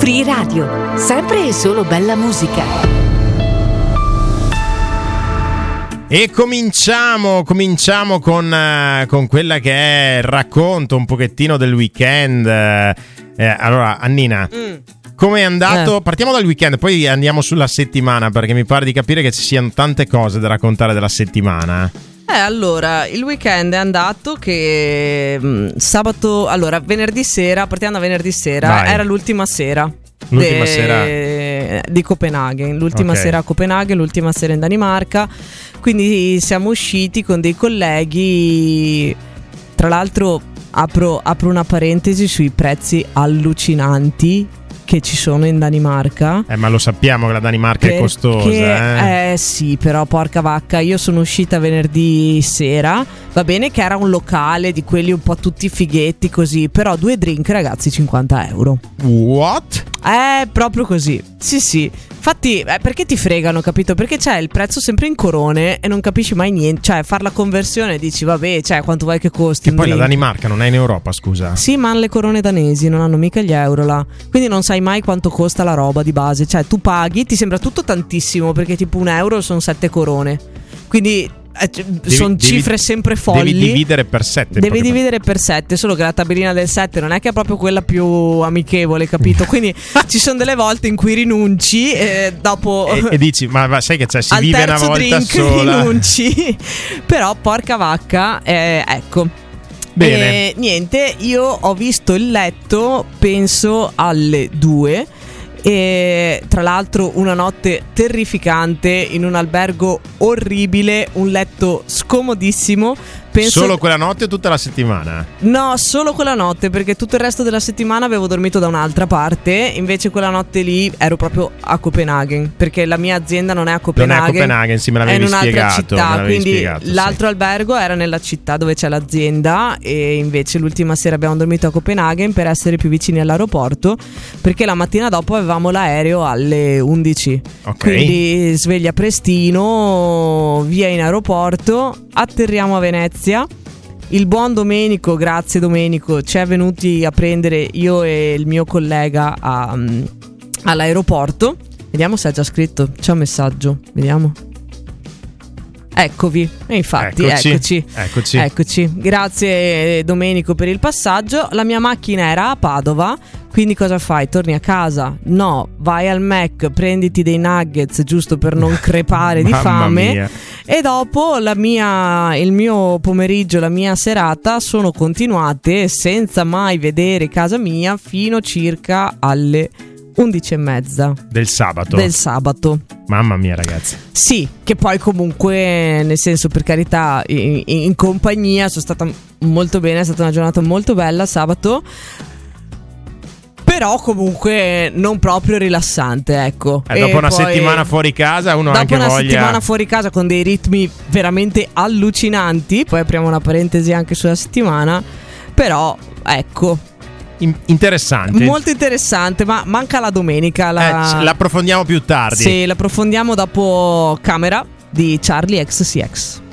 Free Radio, sempre e solo bella musica. E cominciamo con quella che è il racconto un pochettino del weekend. Allora, Annina, come è andato? Partiamo dal weekend, poi andiamo sulla settimana, perché mi pare di capire che ci siano tante cose da raccontare della settimana. Allora, il weekend è andato che sabato, allora venerdì sera, partiamo da venerdì sera. Vai. Era l'ultima sera di Copenaghen, l'ultima sera a Copenaghen, l'ultima sera in Danimarca, quindi siamo usciti con dei colleghi. Tra l'altro apro una parentesi sui prezzi allucinanti che ci sono in Danimarca. Ma lo sappiamo che la Danimarca è costosa. Sì, però porca vacca, io sono uscita venerdì sera. Va bene che era un locale di quelli un po' tutti fighetti così, però 2 drink, ragazzi, 50 euro. What? Proprio così. Sì. Infatti, perché ti fregano, capito? Perché c'è il prezzo sempre in corone e non capisci mai niente. Cioè, far la conversione dici, vabbè, cioè, quanto vuoi che costi? Che poi la Danimarca non è in Europa, scusa. Sì, ma hanno le corone danesi, non hanno mica gli euro là. Quindi non sai mai quanto costa la roba di base. Cioè, tu paghi, ti sembra tutto tantissimo, perché tipo 1 euro sono 7 corone. Quindi sono cifre sempre folli. Devi dividere per 7. Devi dividere per 7, solo che la tabellina del 7 non è che è proprio quella più amichevole, capito? Quindi ci sono delle volte in cui rinunci e dopo e dici, ma sai che c'è, si vive una volta drink sola. Rinunci. Però porca vacca, ecco. Bene. Niente, io ho visto il letto penso alle 2. E tra l'altro una notte terrificante in un albergo orribile, un letto scomodissimo. Solo quella notte o tutta la settimana? No, solo quella notte, perché tutto il resto della settimana avevo dormito da un'altra parte. Invece quella notte lì ero proprio a Copenaghen, perché la mia azienda non è a Copenaghen. Non è a Copenaghen, sì, me l'avevi spiegato. È in un'altra città, quindi spiegato, l'altro albergo era nella città dove c'è l'azienda. E invece l'ultima sera abbiamo dormito a Copenaghen per essere più vicini all'aeroporto, perché la mattina dopo avevamo l'aereo alle 11. Quindi sveglia prestino, via in aeroporto, atterriamo a Venezia. Il buon Domenico, grazie Domenico, ci è venuti a prendere io e il mio collega all'aeroporto. Vediamo se ha già scritto, c'è un messaggio, vediamo. Eccovi, e infatti eccoci. Grazie Domenico per il passaggio. La mia macchina era a Padova, quindi cosa fai? Torni a casa? No, vai al Mac, prenditi dei nuggets giusto per non crepare di fame. Mia. E dopo il mio pomeriggio, la mia serata sono continuate senza mai vedere casa mia fino circa alle 11:30 del sabato. Mamma mia, ragazzi. Sì, che poi comunque, nel senso, per carità, in compagnia sono stata molto bene, è stata una giornata molto bella sabato. Però comunque non proprio rilassante, ecco. Dopo una settimana fuori casa uno anche voglia. Dopo una settimana fuori casa con dei ritmi veramente allucinanti. Poi apriamo una parentesi anche sulla settimana. Però ecco, interessante, molto interessante, ma manca la domenica. L'approfondiamo più tardi. Sì, l'approfondiamo dopo Camera di Charlie XCX.